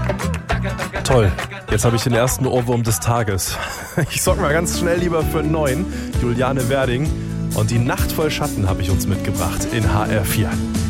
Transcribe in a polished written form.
Toll, jetzt habe ich den ersten Ohrwurm des Tages. Ich sorge mal ganz schnell lieber für einen neuen. Juliane Werding und die Nacht voll Schatten habe ich uns mitgebracht in HR4.